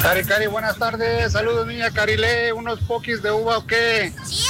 Cari, buenas tardes. Saludos, niña Carile. ¿Unos poquis de uva o qué? Sí,